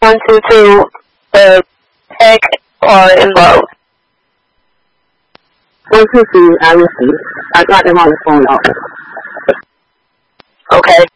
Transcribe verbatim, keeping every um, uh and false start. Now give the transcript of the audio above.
one two two, the tech or involved? one two two, I listen. I got them on the phone now. Okay.